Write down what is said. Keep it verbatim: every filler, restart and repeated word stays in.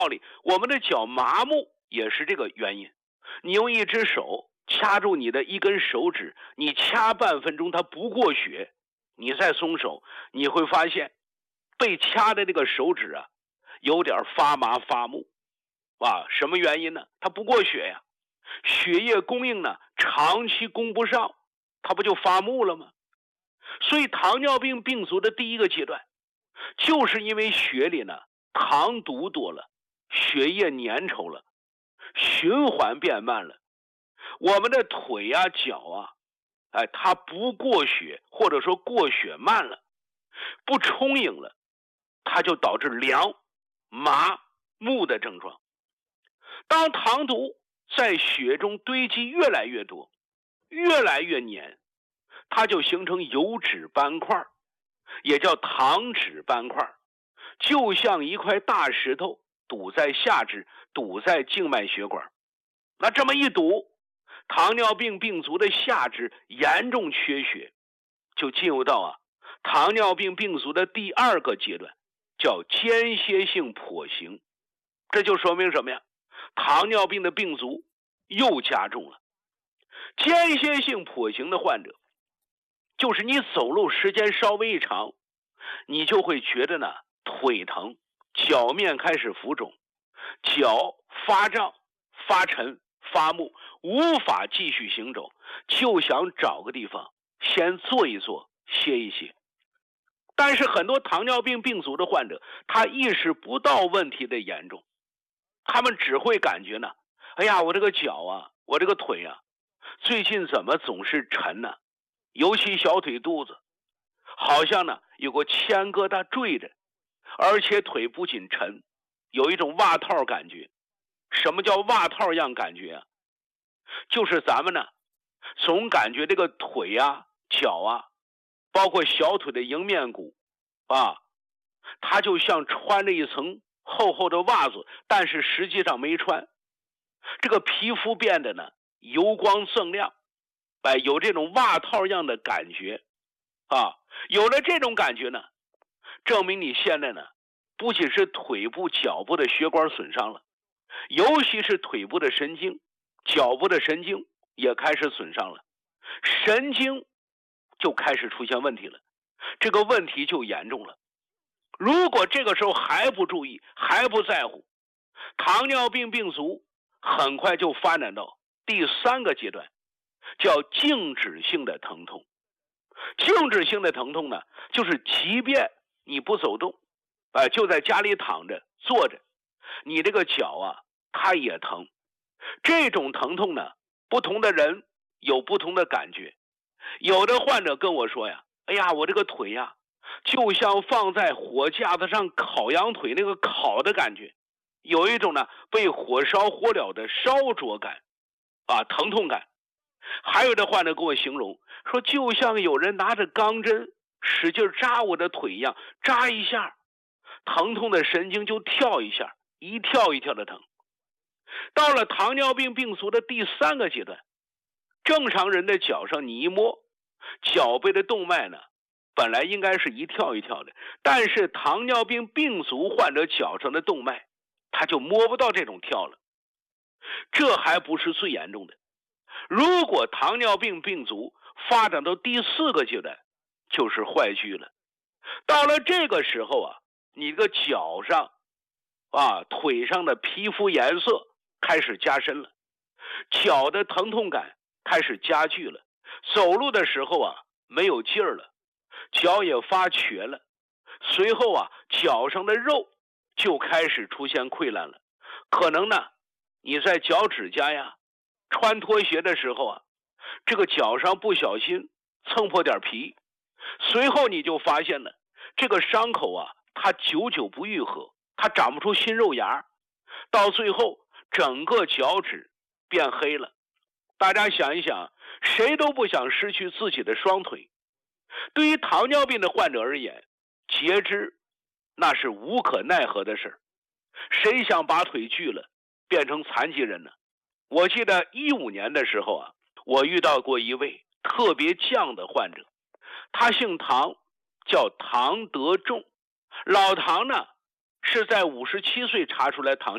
理，我们的脚麻木也是这个原因。你用一只手掐住你的一根手指，你掐半分钟它不过血，你再松手，你会发现被掐的这个手指啊有点发麻发木啊，什么原因呢？它不过血呀，血液供应呢长期供不上，它不就发木了吗？所以糖尿病病足的第一个阶段，就是因为血里呢糖毒多了，血液粘稠了，循环变慢了，我们的腿啊脚啊，哎，它不过血，或者说过血慢了，不充盈了，它就导致凉、麻、木的症状。当糖毒在血中堆积越来越多，越来越黏，它就形成油脂斑块，也叫糖脂斑块，就像一块大石头堵在下肢，堵在静脉血管。那这么一堵，糖尿病病足的下肢严重缺血，就进入到啊糖尿病病足的第二个阶段，叫间歇性跛行。这就说明什么呀？糖尿病的病足又加重了。间歇性跛行的患者，就是你走路时间稍微一长，你就会觉得呢腿疼，脚面开始浮肿，脚发胀、发沉、发木，无法继续行走，就想找个地方先坐一坐，歇一歇。但是很多糖尿病病足的患者，他意识不到问题的严重，他们只会感觉呢，哎呀，我这个脚啊，我这个腿啊，最近怎么总是沉呢？尤其小腿肚子，好像呢有个铅疙瘩坠着，而且腿不仅沉，有一种袜套感觉。什么叫袜套样感觉啊？就是咱们呢总感觉这个腿啊、脚啊，包括小腿的迎面骨啊，它就像穿着一层厚厚的袜子，但是实际上没穿。这个皮肤变得呢油光锃亮，哎，有这种袜套样的感觉啊。有了这种感觉呢，证明你现在呢不仅是腿部、脚部的血管损伤了，尤其是腿部的神经、脚部的神经也开始损伤了，神经就开始出现问题了，这个问题就严重了。如果这个时候还不注意，还不在乎，糖尿病病足很快就发展到第三个阶段，叫静止性的疼痛。静止性的疼痛呢，就是即便你不走动，呃、就在家里躺着坐着，你这个脚啊它也疼。这种疼痛呢，不同的人有不同的感觉。有的患者跟我说呀，哎呀，我这个腿呀就像放在火架子上烤羊腿那个烤的感觉，有一种呢被火烧火燎的烧灼感啊，疼痛感。还有的患者跟我形容说，就像有人拿着钢针使劲扎我的腿一样，扎一下疼痛的神经就跳一下，一跳一跳的疼。到了糖尿病病足的第三个阶段，正常人的脚上你一摸，脚背的动脉呢本来应该是一跳一跳的，但是糖尿病病足患者脚上的动脉他就摸不到这种跳了。这还不是最严重的，如果糖尿病病足发展到第四个阶段，就是坏疽了。到了这个时候啊，你的脚上啊、腿上的皮肤颜色开始加深了，脚的疼痛感开始加剧了，走路的时候啊没有劲儿了，脚也发瘸了，随后啊脚上的肉就开始出现溃烂了。可能呢你在脚趾甲呀穿拖鞋的时候啊，这个脚上不小心蹭破点皮，随后你就发现了这个伤口啊它久久不愈合，它长不出新肉芽，到最后整个脚趾变黑了。大家想一想，谁都不想失去自己的双腿。对于糖尿病的患者而言，截肢那是无可奈何的事，谁想把腿锯了变成残疾人呢？我记得一五年的时候啊，我遇到过一位特别犟的患者，他姓唐，叫唐德仲。老唐呢是在五十七岁查出来糖